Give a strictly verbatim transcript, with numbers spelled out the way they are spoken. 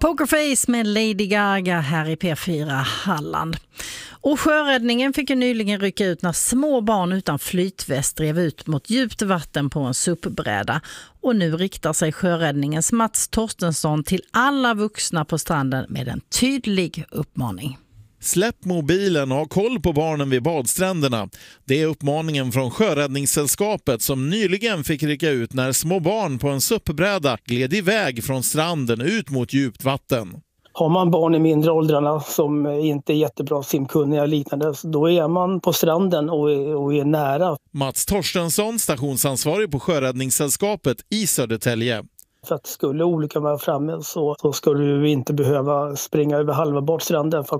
Pokerface med Lady Gaga här i P fyra Halland. Och sjöräddningen fick ju nyligen rycka ut när små barn utan flytväst drev ut mot djupt vatten på en suppbräda. Och nu riktar sig sjöräddningens Mats Torstensson till alla vuxna på stranden med en tydlig uppmaning. Släpp mobilen och ha koll på barnen vid badstränderna. Det är uppmaningen från Sjöräddningssällskapet som nyligen fick rycka ut när små barn på en suppbräda gled iväg från stranden ut mot djupt vatten. Har man barn i mindre åldrarna som inte är jättebra simkunniga och liknande, då är man på stranden och är, och är nära. Mats Torstensson, stationsansvarig på Sjöräddningssällskapet i Södertälje. För att skulle olyckan vara framme så, så skulle du inte behöva springa över halva badstranden för